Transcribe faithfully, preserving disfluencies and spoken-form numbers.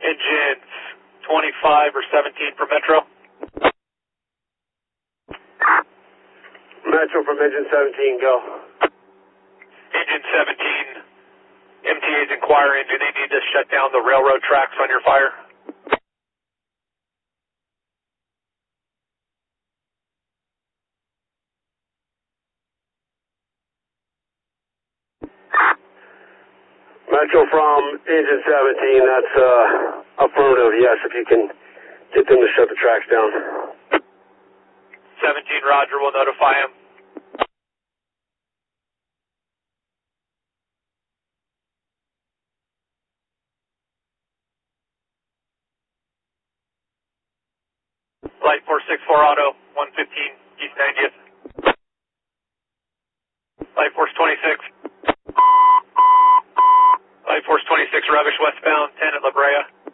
Engines twenty-five or seventeen for Metro. Metro from engine seventeen, go. Engine seventeen, M T A's inquiring, do they need to shut down the railroad tracks on your fire? Metro from engine seventeen, that's uh, affirmative, yes, if you can get them to shut the tracks down. seventeen, roger, we'll notify him. Flight four six four Auto, one fifteen East ninetieth. Flight Force twenty-six. Flight Force twenty-six, Rubbish westbound, ten at La Brea.